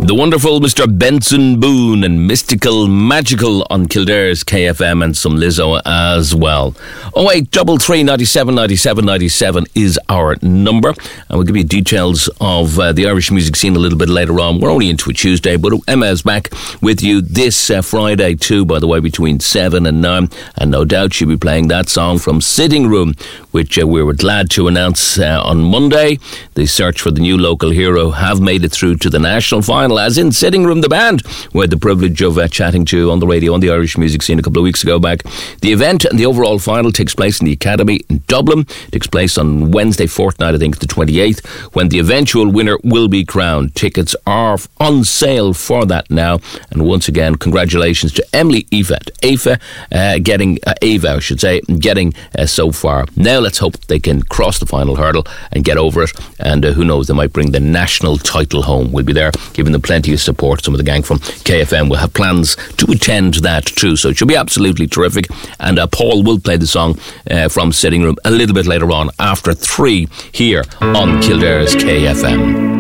The wonderful Mr. Benson Boone and Mystical Magical on Kildare's KFM, and some Lizzo as well. 0833 97 97 97 is our number, and we'll give you details of the Irish music scene a little bit later on. We're only into a Tuesday, but Emma is back with you this Friday too, by the way, between 7 and 9, and no doubt she'll be playing that song from Sitting Room, which we were glad to announce on Monday. The search for the new local hero have made it through to the national final, as in Sitting Room, the band we had the privilege of chatting to on the radio on the Irish music scene a couple of weeks ago back. The event and the overall final takes place in the Academy in Dublin. It takes place on Wednesday fortnight, I think the 28th, when the eventual winner will be crowned. Tickets are on sale for that now, and once again congratulations to Emily Ava getting so far. Now let's hope they can cross the final hurdle and get over it, and who knows, they might bring the national title home. We'll be there giving them plenty of support. Some of the gang from KFM will have plans to attend that too, so it should be absolutely terrific. And Paul will play the song from Sitting Room a little bit later on after 3 here on Kildare's KFM.